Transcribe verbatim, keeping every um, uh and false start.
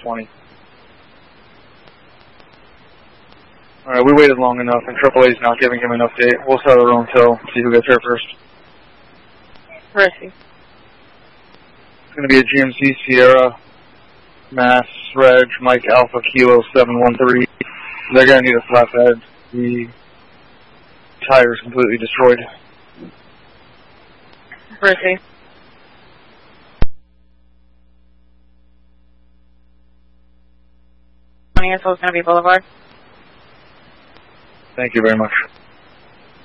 twenty. Alright, we waited long enough, and triple A's not giving him an update. We'll start our own tow, see who gets here first. Mercy. It's going to be a G M C Sierra, Mass, Reg, Mike Alpha, Kilo seven one three. They're going to need a flatbed. The tire is completely destroyed. Mercy. So it's going to be Boulevard. Thank you very much.